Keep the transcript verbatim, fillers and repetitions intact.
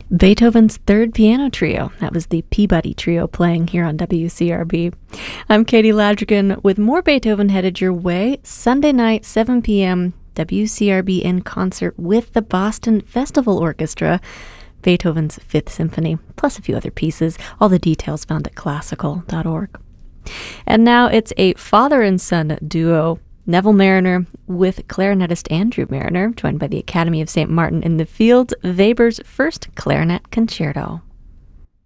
Beethoven's Third Piano Trio. That was the Peabody Trio playing here on W C R B. I'm Katie Ladrigan with more Beethoven headed your way. Sunday night, seven p.m., W C R B in concert with the Boston Festival Orchestra. Beethoven's Fifth Symphony, plus a few other pieces. All the details found at classical dot org. And now it's a father and son duo. Neville Marriner with clarinetist Andrew Marriner, joined by the Academy of Saint Martin in the Fields, Weber's first clarinet concerto.